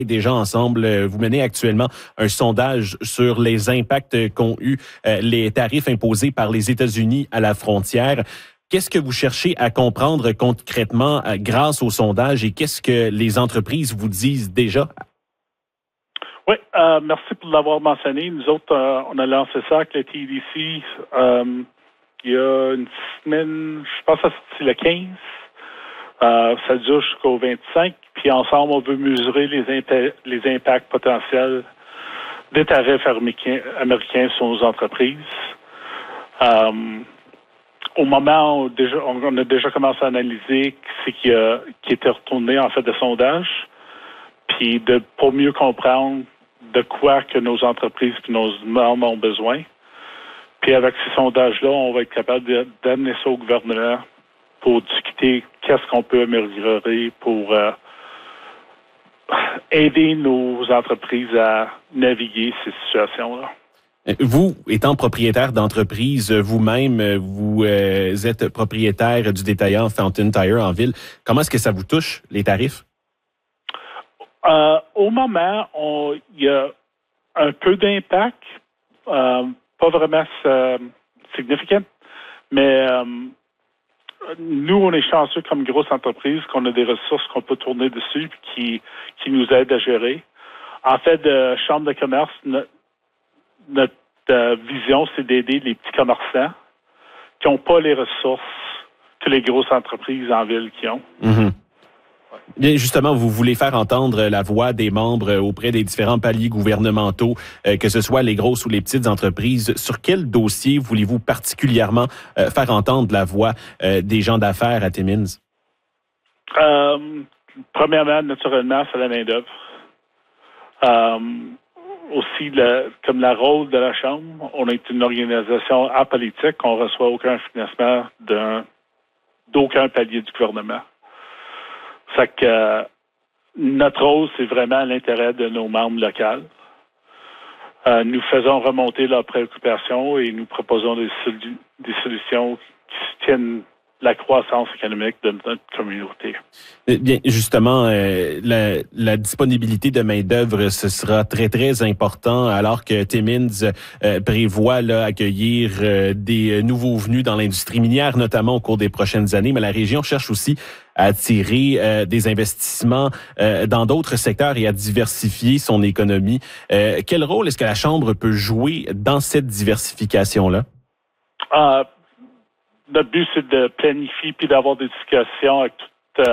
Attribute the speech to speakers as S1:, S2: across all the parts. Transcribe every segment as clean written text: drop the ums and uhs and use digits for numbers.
S1: Déjà ensemble, vous menez actuellement un sondage sur les impacts qu'ont eu les tarifs imposés par les États-Unis à la frontière. Qu'est-ce que vous cherchez à comprendre concrètement grâce au sondage et qu'est-ce que les entreprises vous disent déjà?
S2: Oui, merci pour l'avoir mentionné. Nous autres, on a lancé ça avec le TDC il y a une semaine, je pense que ça sorti le 15. Ça dure jusqu'au 25. Puis ensemble, on veut mesurer les impacts potentiels des tarifs américains sur nos entreprises. Au moment où on a déjà commencé à analyser ce qui était retourné en fait de sondage, puis pour mieux comprendre de quoi que nos entreprises, que nos membres ont besoin. Puis avec ces sondages-là, on va être capable d'amener ça au gouvernement pour discuter qu'est-ce qu'on peut améliorer pour aider nos entreprises à naviguer ces situations-là.
S1: Vous, étant propriétaire d'entreprise vous-même, vous êtes propriétaire du détaillant Fountain Tire en ville. Comment est-ce que ça vous touche, les tarifs?
S2: Au moment, il y a un peu d'impact, pas vraiment significant, mais nous, on est chanceux comme grosse entreprise qu'on a des ressources qu'on peut tourner dessus qui nous aident à gérer. En fait, de Chambre de commerce, notre vision, c'est d'aider les petits commerçants qui n'ont pas les ressources que les grosses entreprises en ville qui ont.
S1: Mm-hmm. Bien, justement, vous voulez faire entendre la voix des membres auprès des différents paliers gouvernementaux, que ce soit les grosses ou les petites entreprises. Sur quel dossier voulez-vous particulièrement faire entendre la voix des gens d'affaires à Timmins?
S2: Premièrement, naturellement, c'est la main-d'œuvre. Aussi, comme le rôle de la Chambre, on est une organisation apolitique, on ne reçoit aucun financement d'aucun palier du gouvernement. Ça que notre rôle, c'est vraiment l'intérêt de nos membres locaux. Nous faisons remonter leurs préoccupations et nous proposons des solutions qui soutiennent la croissance économique de notre communauté.
S1: Bien, justement, la disponibilité de main-d'œuvre, ce sera très, très important alors que Timmins prévoit accueillir des nouveaux venus dans l'industrie minière, notamment au cours des prochaines années. Mais la région cherche aussi à attirer des investissements dans d'autres secteurs et à diversifier son économie. Quel rôle est-ce que la Chambre peut jouer dans cette diversification-là?
S2: Notre but, c'est de planifier puis d'avoir des discussions avec tout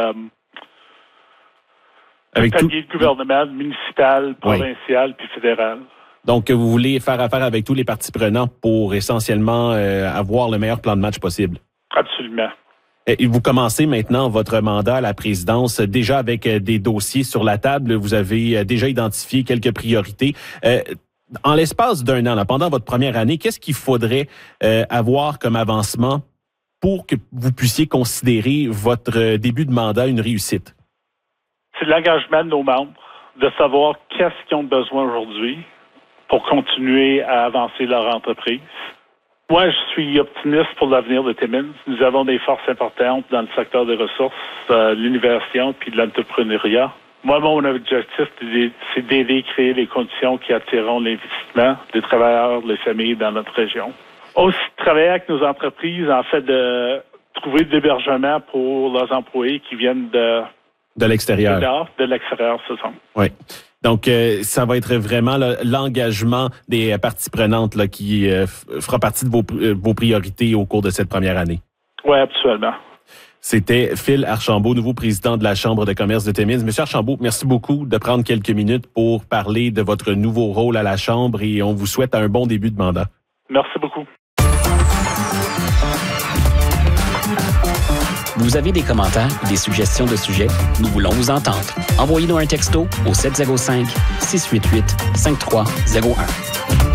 S2: le palier de gouvernement, municipal, provincial puis fédéral.
S1: Donc, vous voulez faire affaire avec tous les parties prenantes pour essentiellement avoir le meilleur plan de match possible?
S2: Absolument.
S1: Et vous commencez maintenant votre mandat à la présidence déjà avec des dossiers sur la table. Vous avez déjà identifié quelques priorités. En l'espace d'un an, pendant votre première année, qu'est-ce qu'il faudrait avoir comme avancement pour que vous puissiez considérer votre début de mandat une réussite?
S2: C'est l'engagement de nos membres, de savoir qu'est-ce qu'ils ont besoin aujourd'hui pour continuer à avancer leur entreprise. Moi, je suis optimiste pour l'avenir de Timmins. Nous avons des forces importantes dans le secteur des ressources, l'innovation puis de l'entrepreneuriat. Moi, mon objectif, c'est d'aider à créer les conditions qui attireront l'investissement des travailleurs, des familles dans notre région. Aussi, travailler avec nos entreprises, en fait, de trouver de l'hébergement pour leurs employés qui viennent de
S1: l'extérieur.
S2: De l'extérieur, c'est ça.
S1: Oui. Donc, ça va être vraiment l'engagement des parties prenantes qui fera partie de vos priorités au cours de cette première année.
S2: Oui, absolument.
S1: C'était Phil Archambault, nouveau président de la Chambre de commerce de Timmins. Monsieur Archambault, merci beaucoup de prendre quelques minutes pour parler de votre nouveau rôle à la Chambre et on vous souhaite un bon début de mandat.
S2: Merci beaucoup.
S3: Vous avez des commentaires ou des suggestions de sujets? Nous voulons vous entendre. Envoyez-nous un texto au 705-688-5301.